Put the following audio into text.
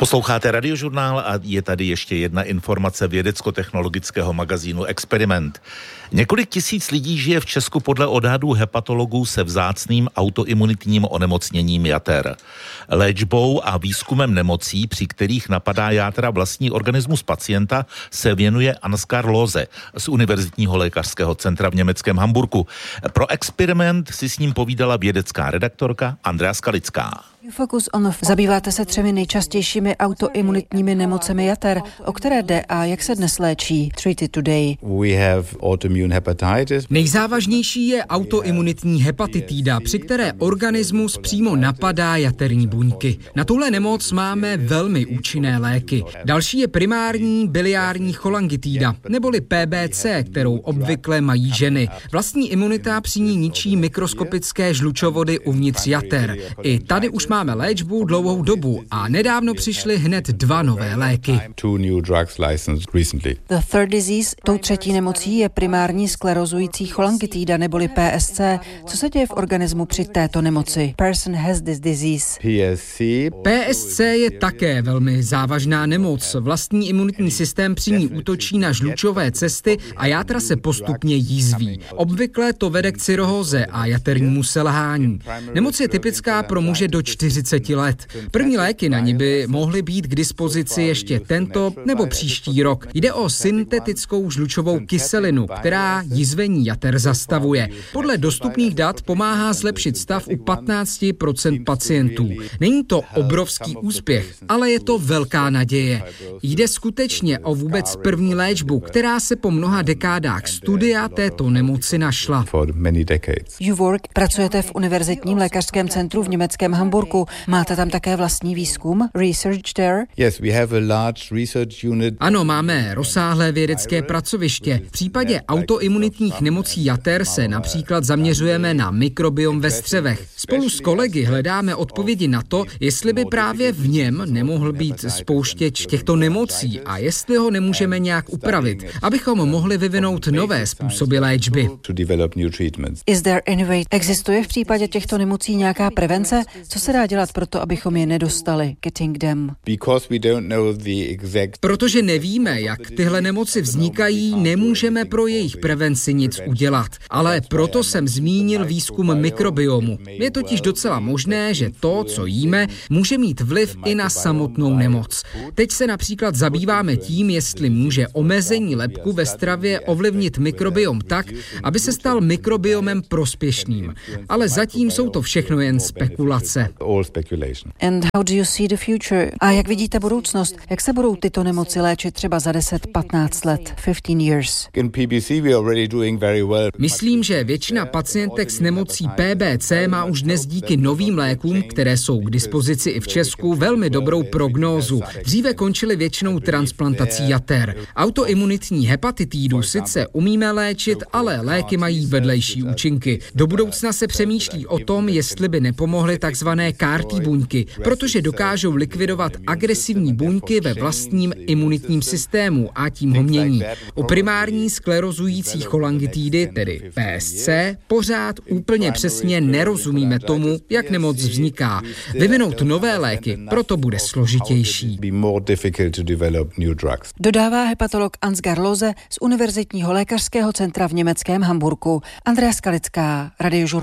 Posloucháte Radiožurnál a je tady ještě jedna informace vědecko-technologického magazínu Experiment. Několik tisíc lidí žije v Česku podle odhadů hepatologů se vzácným autoimunitním onemocněním jater. Léčbou a výzkumem nemocí, při kterých napadá játra vlastní organismus pacienta, se věnuje Ansgar Loze z Univerzitního lékařského centra v německém Hamburku. Pro Experiment si s ním povídala vědecká redaktorka Andrea Skalická. Focus on. Zabýváte se 3 nejčastějšími autoimunitními nemocemi jater. O které jde a jak se dnes léčí? Treated today. Nejzávažnější je autoimunitní hepatitída, při které organismus přímo napadá jaterní buňky. Na tuhle nemoc máme velmi účinné léky. Další je primární biliární cholangitída, neboli PBC, kterou obvykle mají ženy. Vlastní imunita při ní ničí mikroskopické žlučovody uvnitř jater. I tady už máme léčbu dlouhou dobu a nedávno přišly hned 2 nové léky. The third disease, tou 3. nemocí je primární sklerozující cholangitída neboli PSC. Co se děje v organismu při této nemoci? Person has this disease. PSC je také velmi závažná nemoc. Vlastní imunitní systém při ní útočí na žlučové cesty a játra se postupně jízví. Obvykle to vede k cirhóze a jaternímu selhání. Nemoc je typická pro muže do 40 let. První léky na ní by mohly být k dispozici ještě tento nebo příští rok. Jde o syntetickou žlučovou kyselinu, která jizvení jater zastavuje. Podle dostupných dat pomáhá zlepšit stav u 15% pacientů. Není to obrovský úspěch, ale je to velká naděje. Jde skutečně o vůbec první léčbu, která se po mnoha dekádách studia této nemoci našla. Pracujete v Univerzitním lékařském centru v německém Hamburku. Máte tam také vlastní výzkum? Research there? Ano, máme rozsáhlé vědecké pracoviště. V případě autoimunitních nemocí jater se například zaměřujeme na mikrobiom ve střevech. Spolu s kolegy hledáme odpovědi na to, jestli by právě v něm nemohl být spouštěč těchto nemocí a jestli ho nemůžeme nějak upravit, abychom mohli vyvinout nové způsoby léčby. Existuje v případě těchto nemocí nějaká prevence? Co se dá dělat pro to, abychom je nedostali? Protože nevíme, jak tyhle nemoci vznikají, nemůžeme pro jejich prevenci nic udělat. Ale proto jsem zmínil výzkum mikrobiomu. Je totiž docela možné, že to, co jíme, může mít vliv i na samotnou nemoc. Teď se například zabýváme tím, jestli může omezení lepku ve stravě ovlivnit mikrobiom tak, aby se stal mikrobiomem prospěšným. Ale zatím jsou to všechno jen spekulace. And how do you see the future? A jak vidíte budoucnost? Jak se budou tyto nemoci léčit třeba za 10-15 let, 15 years? Myslím, že většina pacientek s nemocí PBC má už dnes díky novým lékům, které jsou k dispozici i v Česku, velmi dobrou prognózu. Dříve končily většinou transplantací jater. Autoimunitní hepatitídu sice umíme léčit, ale léky mají vedlejší účinky. Do budoucna se přemýšlí o tom, jestli by nepomohly takzvané CAR-T buňky, protože dokážou likvidovat agresivní buňky ve vlastním imunitním systému a tím ho mění. U primární sklerozující cholangitídy, tedy PSC, pořád úplně přesně nerozumíme tomu, jak nemoc vzniká. Vyvinout nové léky proto bude složitější. Dodává hepatolog Ansgar Loze z Univerzitního lékařského centra v německém Hamburku. Andrea Skalická, Radiožurnál.